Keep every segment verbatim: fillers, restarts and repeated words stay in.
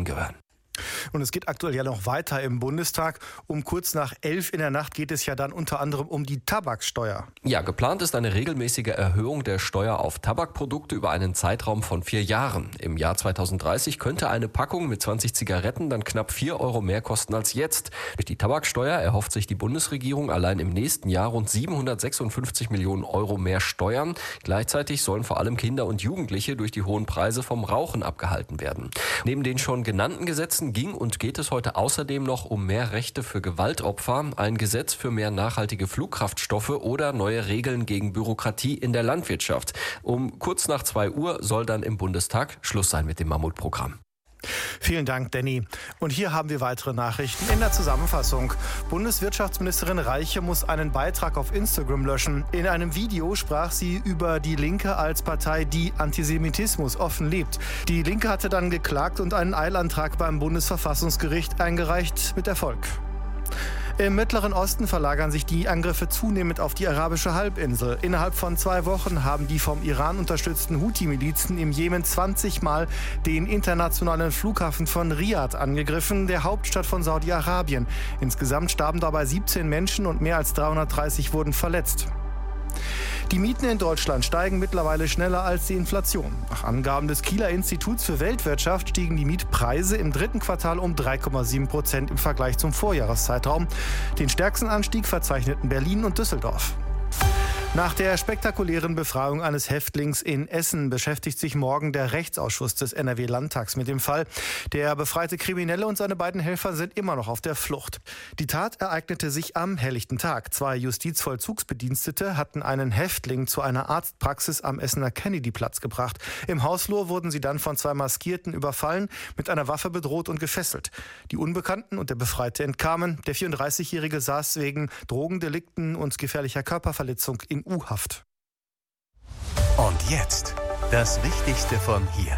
hingehören. Und es geht aktuell ja noch weiter im Bundestag. Um kurz nach elf in der Nacht geht es ja dann unter anderem um die Tabaksteuer. Ja, geplant ist eine regelmäßige Erhöhung der Steuer auf Tabakprodukte über einen Zeitraum von vier Jahren. Im Jahr zweitausenddreißig könnte eine Packung mit zwanzig Zigaretten dann knapp vier Euro mehr kosten als jetzt. Durch die Tabaksteuer erhofft sich die Bundesregierung allein im nächsten Jahr rund siebenhundertsechsundfünfzig Millionen Euro mehr Steuern. Gleichzeitig sollen vor allem Kinder und Jugendliche durch die hohen Preise vom Rauchen abgehalten werden. Neben den schon genannten Gesetzen ging und geht es heute außerdem noch um mehr Rechte für Gewaltopfer, ein Gesetz für mehr nachhaltige Flugkraftstoffe oder neue Regeln gegen Bürokratie in der Landwirtschaft. Um kurz nach zwei Uhr soll dann im Bundestag Schluss sein mit dem Mammutprogramm. Vielen Dank, Danny. Und hier haben wir weitere Nachrichten in der Zusammenfassung. Bundeswirtschaftsministerin Reiche muss einen Beitrag auf Instagram löschen. In einem Video sprach sie über die Linke als Partei, die Antisemitismus offen lebt. Die Linke hatte dann geklagt und einen Eilantrag beim Bundesverfassungsgericht eingereicht, mit Erfolg. Im Mittleren Osten verlagern sich die Angriffe zunehmend auf die arabische Halbinsel. Innerhalb von zwei Wochen haben die vom Iran unterstützten Houthi-Milizen im Jemen zwanzig Mal den internationalen Flughafen von Riad angegriffen, der Hauptstadt von Saudi-Arabien. Insgesamt starben dabei siebzehn Menschen und mehr als dreihundertdreißig wurden verletzt. Die Mieten in Deutschland steigen mittlerweile schneller als die Inflation. Nach Angaben des Kieler Instituts für Weltwirtschaft stiegen die Mietpreise im dritten Quartal um drei Komma sieben Prozent im Vergleich zum Vorjahreszeitraum. Den stärksten Anstieg verzeichneten Berlin und Düsseldorf. Nach der spektakulären Befreiung eines Häftlings in Essen beschäftigt sich morgen der Rechtsausschuss des N R W-Landtags mit dem Fall. Der befreite Kriminelle und seine beiden Helfer sind immer noch auf der Flucht. Die Tat ereignete sich am helllichten Tag. Zwei Justizvollzugsbedienstete hatten einen Häftling zu einer Arztpraxis am Essener Kennedy-Platz gebracht. Im Hausflur wurden sie dann von zwei Maskierten überfallen, mit einer Waffe bedroht und gefesselt. Die Unbekannten und der Befreite entkamen. Der vierunddreißigjährige saß wegen Drogendelikten und gefährlicher Körperverletzung in U-Haft. Und jetzt das Wichtigste von hier.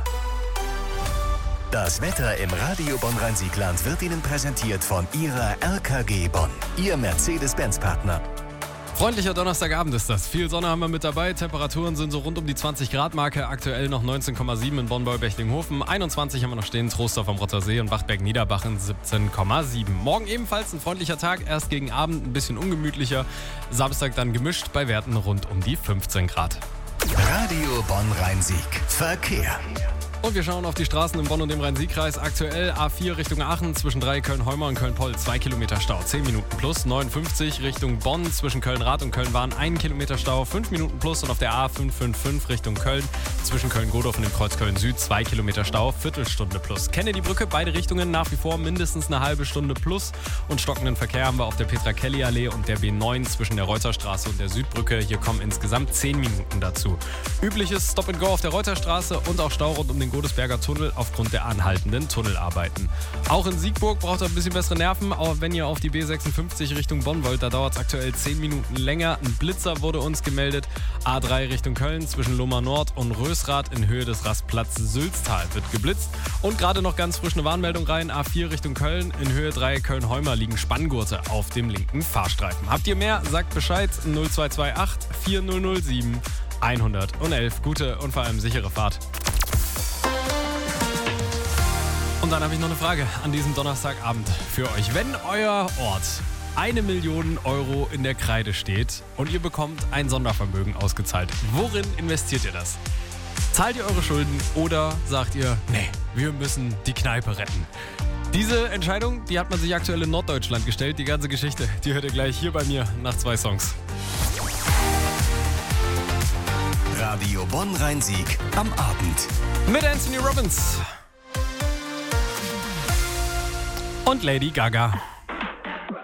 Das Wetter im Radio Bonn-Rhein-Sieg-Land wird Ihnen präsentiert von Ihrer R K G Bonn, Ihr Mercedes-Benz-Partner. Freundlicher Donnerstagabend ist das. Viel Sonne haben wir mit dabei. Temperaturen sind so rund um die zwanzig Grad Marke. Aktuell noch neunzehn Komma sieben in Bonn-Beulbechlinghofen. einundzwanzig haben wir noch stehen. Troisdorf am Rottersee und Bachberg-Niederbachen siebzehn Komma sieben. Morgen ebenfalls ein freundlicher Tag. Erst gegen Abend ein bisschen ungemütlicher. Samstag dann gemischt bei Werten rund um die fünfzehn Grad. Radio Bonn-Rhein-Sieg. Verkehr. Und wir schauen auf die Straßen in Bonn und dem Rhein-Sieg-Kreis. Aktuell A vier Richtung Aachen zwischen drei Köln-Heumer und Köln-Poll zwei Kilometer Stau, zehn Minuten plus. neunundfünfzig Richtung Bonn zwischen Köln-Rad und Köln-Wahn ein Kilometer Stau, fünf Minuten plus. Und auf der A fünf fünf fünf Richtung Köln zwischen Köln-Godorf und dem Kreuz Köln-Süd zwei Kilometer Stau, Viertelstunde plus. Kennedy-Brücke, beide Richtungen nach wie vor mindestens eine halbe Stunde plus. Und stockenden Verkehr haben wir auf der Petra-Kelly-Allee und der B neun zwischen der Reuterstraße und der Südbrücke. Hier kommen insgesamt zehn Minuten dazu. Übliches Stop-and-Go auf der Reuterstraße und auch Stau rund um den Godesberger Tunnel aufgrund der anhaltenden Tunnelarbeiten. Auch in Siegburg braucht ihr ein bisschen bessere Nerven, auch wenn ihr auf die B sechsundfünfzig Richtung Bonn wollt. Da dauert es aktuell zehn Minuten länger. Ein Blitzer wurde uns gemeldet. A drei Richtung Köln zwischen Lohmar Nord und Rösrath in Höhe des Rastplatzes Sülztal wird geblitzt. Und gerade noch ganz frisch eine Warnmeldung rein. A vier Richtung Köln in Höhe drei Köln-Heumer liegen Spanngurte auf dem linken Fahrstreifen. Habt ihr mehr? Sagt Bescheid. null zwei zwei acht vier null null sieben hundertelf. Gute und vor allem sichere Fahrt. Und dann habe ich noch eine Frage an diesem Donnerstagabend für euch. Wenn euer Ort eine Million Euro in der Kreide steht und ihr bekommt ein Sondervermögen ausgezahlt, worin investiert ihr das? Zahlt ihr eure Schulden oder sagt ihr, nee, wir müssen die Kneipe retten? Diese Entscheidung, die hat man sich aktuell in Norddeutschland gestellt. Die ganze Geschichte, die hört ihr gleich hier bei mir nach zwei Songs. Radio Bonn-Rhein-Sieg am Abend. Mit Anthony Robbins und Lady Gaga.